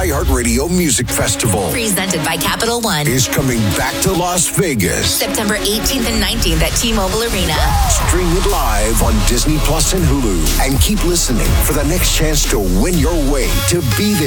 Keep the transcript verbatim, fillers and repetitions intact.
iHeartRadio Music Festival Presented by Capital One. is coming back to Las Vegas. September eighteenth and nineteenth at T-Mobile Arena. Stream it live on Disney Plus and Hulu. And keep listening for the next chance to win your way to be there.